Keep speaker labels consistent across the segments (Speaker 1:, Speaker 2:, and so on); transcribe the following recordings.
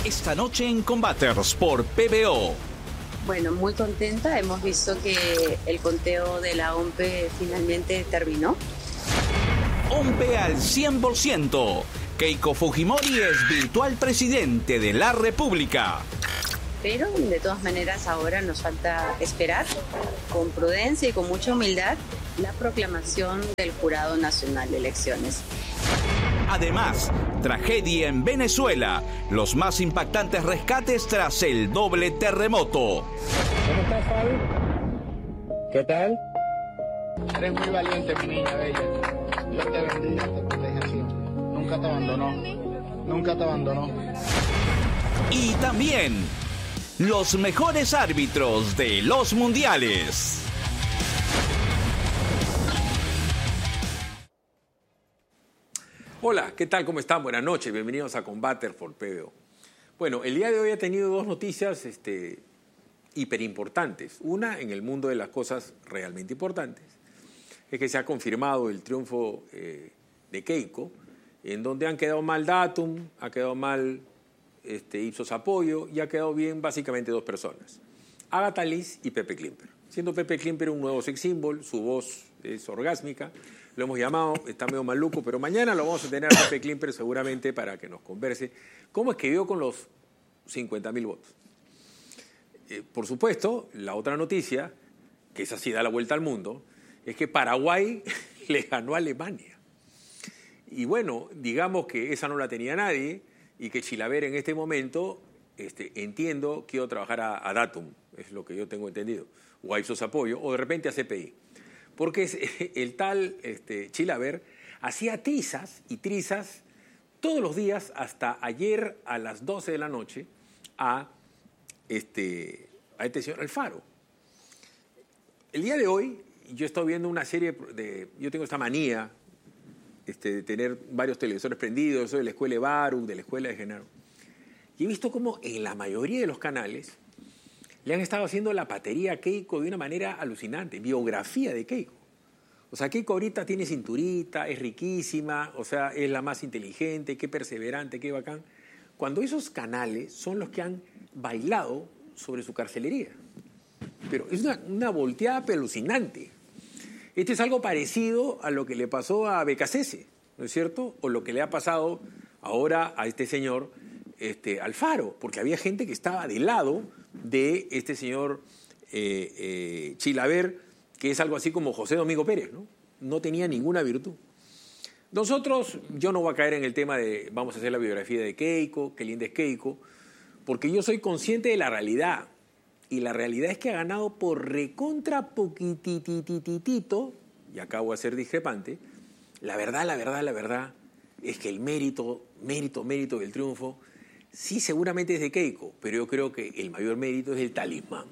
Speaker 1: Esta noche en Combaters por PBO.
Speaker 2: Bueno, muy contenta. Hemos visto que el conteo de la OMPE finalmente terminó.
Speaker 1: OMPE al 100%. Keiko Fujimori es virtual presidente de la República.
Speaker 2: Pero de todas maneras ahora nos falta esperar con prudencia y con mucha humildad la proclamación del Jurado Nacional de Elecciones.
Speaker 1: Además, tragedia en Venezuela. Los más impactantes rescates tras el doble terremoto.
Speaker 3: ¿Cómo estás, Fabi? ¿Qué tal? Eres muy valiente, mi niña bella. Dios te bendiga, te proteja siempre. Nunca te abandonó. Nunca te abandonó.
Speaker 1: Y también los mejores árbitros de los mundiales.
Speaker 4: Hola, ¿qué tal? ¿Cómo están? Buenas noches, bienvenidos a Combaters por PBO. Bueno, el día de hoy he tenido dos noticias hiperimportantes. Una, en el mundo de las cosas realmente importantes, es que se ha confirmado el triunfo de Keiko, en donde han quedado mal Datum, ha quedado mal Ipsos Apoyo y ha quedado bien básicamente dos personas, Agatha Liz y Pepe Klimper. Siendo Pepe Klimper un nuevo sex symbol, su voz es orgásmica, lo hemos llamado, está medio maluco, pero mañana lo vamos a tener a Pepe Klimper seguramente para que nos converse cómo es que vio con los 50.000 votos. Por supuesto, la otra noticia, que esa sí da la vuelta al mundo, es que Paraguay le ganó a Alemania. Y bueno, digamos que esa no la tenía nadie y que Chilaver en este momento, entiendo, quiero trabajar a Datum, es lo que yo tengo entendido, o a Ipsos Apoyo, o de repente a CPI. Porque el tal Chilaver hacía trizas y trizas todos los días hasta ayer a las 12 de la noche a este señor Alfaro. El día de hoy yo estoy viendo una serie de... Yo tengo esta manía de tener varios televisores prendidos, soy de la escuela de Baruch, de la escuela de Genaro. Y he visto cómo en la mayoría de los canales le han estado haciendo la patería a Keiko de una manera alucinante, biografía de Keiko. O sea, Keiko ahorita tiene cinturita, es riquísima, o sea, es la más inteligente, qué perseverante, qué bacán. Cuando esos canales son los que han bailado sobre su carcelería. Pero es una volteada alucinante. Esto es algo parecido a lo que le pasó a Becasese, ¿no es cierto? O lo que le ha pasado ahora a este señor Alfaro, porque había gente que estaba del lado de este señor Chilaver, que es algo así como José Domingo Pérez, ¿no? No tenía ninguna virtud. Nosotros, yo no voy a caer en el tema de vamos a hacer la biografía de Keiko, qué linda es Keiko, porque yo soy consciente de la realidad. Y la realidad es que ha ganado por recontra poquitititito, y acá voy a ser discrepante, la verdad es que el mérito del triunfo, sí seguramente es de Keiko, pero yo creo que el mayor mérito es el talismán.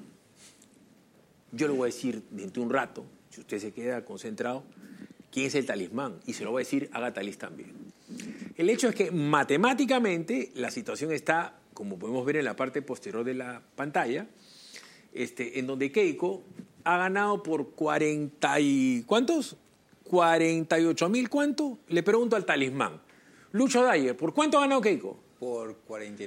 Speaker 4: Yo le voy a decir dentro de un rato, si usted se queda concentrado, quién es el talismán, y se lo voy a decir a Agatha Liz también. El hecho es que matemáticamente la situación está, como podemos ver en la parte posterior de la pantalla, en donde Keiko ha ganado por 40 y... ¿Cuántos? 48.000, ¿cuánto? Le pregunto al talismán. Lucho Dyer, ¿por cuánto ha ganado Keiko?
Speaker 5: Por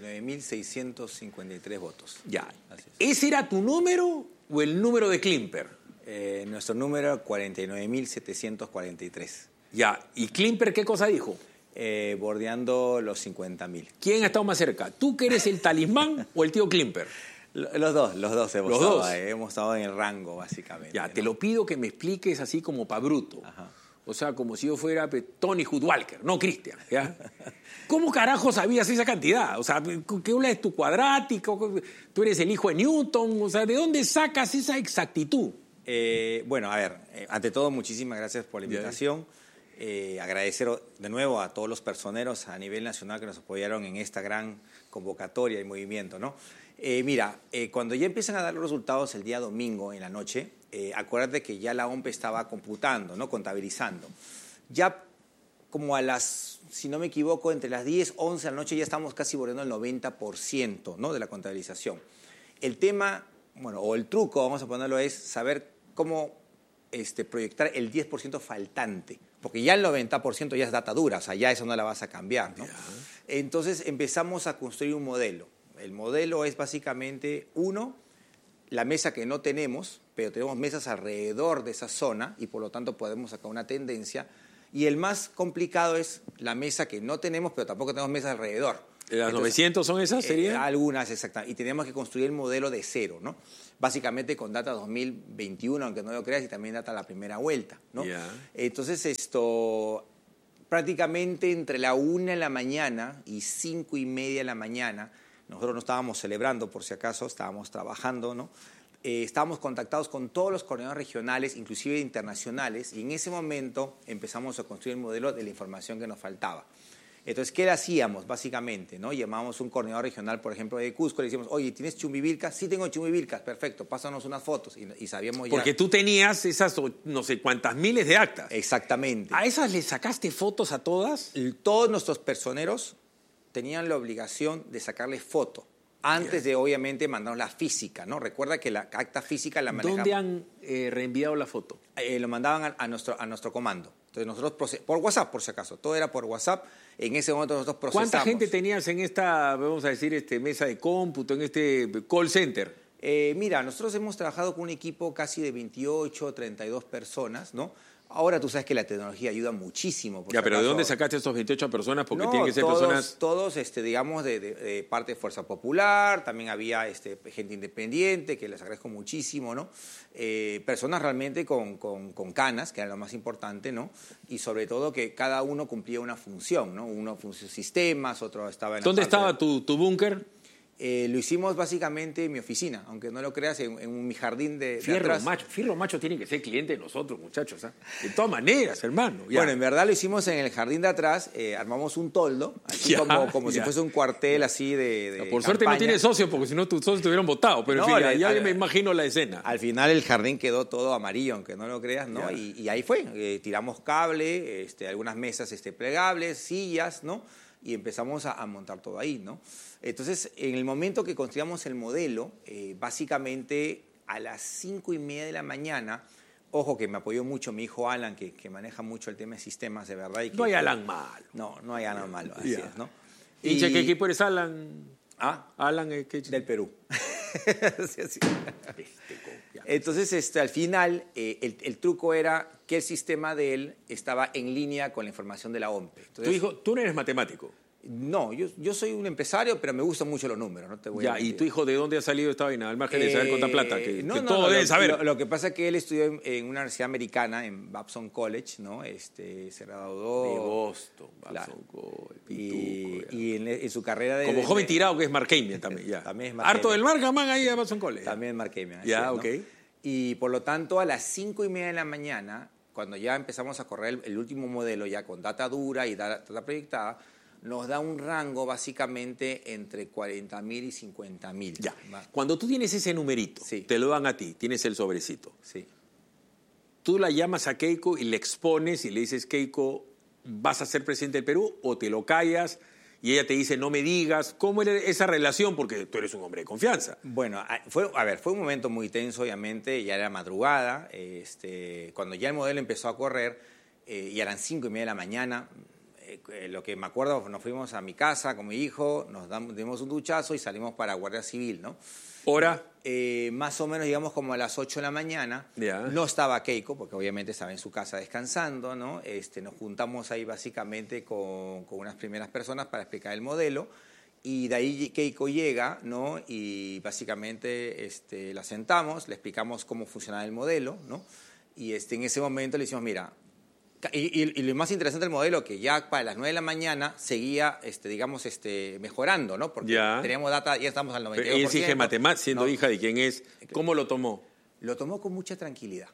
Speaker 5: 49.653 votos.
Speaker 4: Ya. ¿Ese era tu número o el número de Klimper?
Speaker 5: Nuestro número 49.743.
Speaker 4: Ya. ¿Y Klimper qué cosa dijo?
Speaker 5: Bordeando los 50.000.
Speaker 4: ¿Quién ha estado más cerca? ¿Tú que eres el talismán o el tío Klimper?
Speaker 5: Los dos hemos estado en el rango, básicamente.
Speaker 4: Ya,
Speaker 5: ¿no?
Speaker 4: te lo pido que me expliques así como pa' bruto.
Speaker 5: Ajá.
Speaker 4: O sea, como si yo fuera Tony Hoodwalker, no Cristian, ¿ya? ¿Cómo carajo sabías esa cantidad? O sea, ¿qué habla es tu cuadrático? ¿Tú eres el hijo de Newton? O sea, ¿de dónde sacas esa exactitud?
Speaker 5: Bueno, a ver, ante todo, muchísimas gracias por la invitación. Agradecer de nuevo a todos los personeros a nivel nacional que nos apoyaron en esta gran convocatoria y movimiento, ¿no? Mira, cuando ya empiezan a dar los resultados el día domingo en la noche, acuérdate que ya la OMPE estaba computando, ¿no? Contabilizando. Ya como a las, si no me equivoco, entre las 10, 11 de la noche ya estamos casi bordeando el 90%, ¿no? De la contabilización. El tema, bueno, o el truco, vamos a ponerlo, es saber cómo proyectar el 10% faltante. Porque ya el 90% ya es data dura, o sea, ya eso no la vas a cambiar, ¿no?
Speaker 4: Yeah.
Speaker 5: Entonces empezamos a construir un modelo. El modelo es básicamente, la mesa que no tenemos, pero tenemos mesas alrededor de esa zona y por lo tanto podemos sacar una tendencia. Y el más complicado es la mesa que no tenemos, pero tampoco tenemos mesas alrededor.
Speaker 4: ¿Las 900 son esas? ¿Sería?
Speaker 5: Algunas, exactamente. Y tenemos que construir el modelo de cero, ¿no? Básicamente con data 2021, aunque no lo creas, y también data la primera vuelta, ¿no?
Speaker 4: Yeah.
Speaker 5: Entonces, prácticamente entre la 1 de la mañana y 5:30 de la mañana, nosotros no estábamos celebrando, por si acaso, estábamos trabajando, ¿no? Estábamos contactados con todos los coordinadores regionales, inclusive internacionales, y en ese momento empezamos a construir el modelo de la información que nos faltaba. Entonces, ¿qué le hacíamos básicamente? ¿No? Llamábamos a un coordinador regional, por ejemplo, de Cusco, le decíamos, oye, ¿tienes chumbivilcas? Sí, tengo chumbivilcas, perfecto, pásanos unas fotos. Y sabíamos ya.
Speaker 4: Porque tú tenías esas no sé cuántas miles de actas.
Speaker 5: Exactamente.
Speaker 4: ¿A esas le sacaste fotos a todas?
Speaker 5: Todos nuestros personeros tenían la obligación de sacarle foto antes de, obviamente, mandarnos la física, ¿no? Recuerda que la acta física la manejamos.
Speaker 4: ¿Dónde han reenviado la foto?
Speaker 5: Lo mandaban a nuestro comando. Entonces nosotros, por WhatsApp, por si acaso, todo era por WhatsApp. En ese momento nosotros procesamos.
Speaker 4: ¿Cuánta gente tenías en esta, vamos a decir, mesa de cómputo, en este call center?
Speaker 5: Mira, nosotros hemos trabajado con un equipo casi de 28, 32 personas, ¿no? Ahora tú sabes que la tecnología ayuda muchísimo.
Speaker 4: Ya, pero ¿de dónde sacaste estos 28 personas? Porque tienen que ser personas...
Speaker 5: Todos, digamos, de parte de Fuerza Popular, también había gente independiente, que les agradezco muchísimo, ¿no? Personas realmente con canas, que era lo más importante, ¿no? Y sobre todo que cada uno cumplía una función, ¿no? Uno funcionó sistemas, otro estaba en...
Speaker 4: ¿Dónde estaba tu búnker?
Speaker 5: Lo hicimos básicamente en mi oficina, aunque no lo creas, en mi jardín de
Speaker 4: Fierro
Speaker 5: atrás.
Speaker 4: Fierro Macho tiene que ser cliente de nosotros, muchachos. ¿Eh? De todas maneras, hermano. Ya.
Speaker 5: Bueno, en verdad lo hicimos en el jardín de atrás, armamos un toldo, así como si fuese un cuartel así de
Speaker 4: por suerte no tiene socio, porque si no tus socios te hubieran votado. Pero
Speaker 5: no,
Speaker 4: en fin, ya me imagino la escena.
Speaker 5: Al final el jardín quedó todo amarillo, aunque no lo creas, ¿no? Y ahí fue, tiramos cable, algunas mesas plegables, sillas, ¿no? Y empezamos a montar todo ahí, ¿no? Entonces, en el momento que construíamos el modelo, básicamente a las 5:30 de la mañana, ojo que me apoyó mucho mi hijo Alan, que maneja mucho el tema de sistemas, de verdad. Y que,
Speaker 4: no hay Alan malo.
Speaker 5: No hay Alan malo, así es, ¿no?
Speaker 4: ¿Y qué equipo eres, Alan? Alan, ¿qué?
Speaker 5: Del Perú. Sí. Entonces, al final, el truco era que el sistema de él estaba en línea con la información de la OMPE. Entonces,
Speaker 4: tú no eres matemático.
Speaker 5: No, yo soy un empresario, pero me gustan mucho los números, no te voy a mentir.
Speaker 4: ¿Y tu hijo de dónde ha salido esta vaina? Al margen de saber contar plata, que todos deben saber.
Speaker 5: Lo que pasa es que él estudió en una universidad americana, en Babson College, ¿no? Se graduó...
Speaker 4: De Boston, Babson College,
Speaker 5: y en su carrera de...
Speaker 4: Como joven tirado que es Mark Amian también, ya.
Speaker 5: También es Mark
Speaker 4: Harto
Speaker 5: Amian.
Speaker 4: del Margaman ahí a Babson College.
Speaker 5: También Mark Amian.
Speaker 4: Ya,
Speaker 5: ¿no?
Speaker 4: ok.
Speaker 5: Y por lo tanto, a las 5:30 de la mañana, cuando ya empezamos a correr el último modelo, ya con data dura y data proyectada, nos da un rango básicamente entre 40.000 y 50.000.
Speaker 4: Ya. Cuando tú tienes ese numerito,
Speaker 5: sí,
Speaker 4: te lo dan a ti, tienes el sobrecito.
Speaker 5: Sí.
Speaker 4: Tú la llamas a Keiko y le expones y le dices, Keiko, ¿vas a ser presidente del Perú? O te lo callas y ella te dice, no me digas. ¿Cómo era esa relación? Porque tú eres un hombre de confianza.
Speaker 5: Bueno, fue un momento muy tenso, obviamente, ya era madrugada. Cuando ya el modelo empezó a correr, y eran 5:30 de la mañana, lo que me acuerdo, nos fuimos a mi casa con mi hijo, nos dimos un duchazo y salimos para Guardia Civil, ¿no?
Speaker 4: ¿Hora?
Speaker 5: Más o menos, digamos, como a las 8 de la mañana.
Speaker 4: Yeah.
Speaker 5: No estaba Keiko, porque obviamente estaba en su casa descansando, ¿no? Nos juntamos ahí básicamente con unas primeras personas para explicar el modelo. Y de ahí Keiko llega, ¿no? Y básicamente la sentamos, le explicamos cómo funcionaba el modelo, ¿no? Y en ese momento le decimos, mira... Y lo más interesante del modelo, que ya para las 9 de la mañana seguía, mejorando, ¿no? Porque teníamos data, ya estamos al 92%.
Speaker 4: Pero ella exige matemáticas, siendo hija de quién es. ¿Cómo lo tomó?
Speaker 5: Lo tomó con mucha tranquilidad.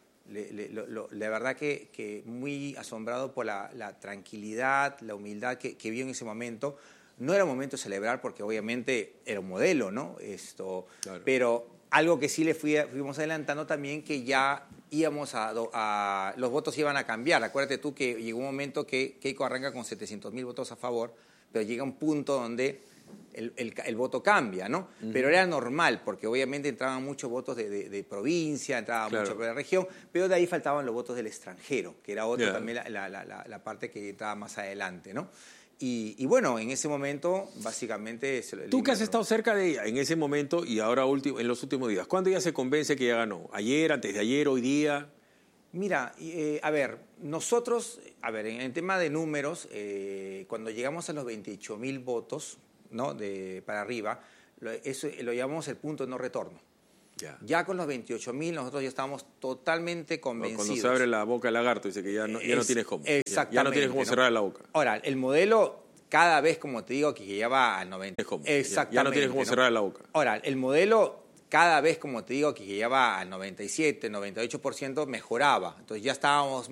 Speaker 5: La verdad que muy asombrado por la tranquilidad, la humildad que vio en ese momento. No era un momento de celebrar porque obviamente era un modelo, ¿no? Claro. Pero algo que sí le fuimos adelantando también, que ya íbamos los votos iban a cambiar. Acuérdate tú que llegó un momento que Keiko arranca con 700.000 votos a favor, pero llega un punto donde el voto cambia, ¿no? Uh-huh. Pero era normal, porque obviamente entraban muchos votos de provincia, entraba mucho de la región, pero de ahí faltaban los votos del extranjero, que era otra también la parte que entraba más adelante, ¿no? Y bueno, en ese momento, básicamente...
Speaker 4: Tú que has estado cerca de ella en ese momento y ahora en los últimos días, ¿cuándo ella se convence que ya ganó? ¿Ayer, antes de ayer, hoy día?
Speaker 5: Mira, a ver, nosotros, en el tema de números, cuando llegamos a los 28.000 votos, ¿no? Para arriba, eso lo llamamos el punto de no retorno. Ya con los 28.000 nosotros ya estábamos totalmente convencidos.
Speaker 4: Cuando se abre la boca el lagarto, dice que ya no tienes cómo.
Speaker 5: Exactamente.
Speaker 4: Ya no tienes cómo cerrar la boca.
Speaker 5: Ahora, el modelo cada vez, como te digo, que llegaba al 90.
Speaker 4: Exactamente. Ya no tienes cómo cerrar la boca.
Speaker 5: Ahora, el modelo cada vez, como te digo, que llegaba al 97, 98%, mejoraba. Entonces ya estábamos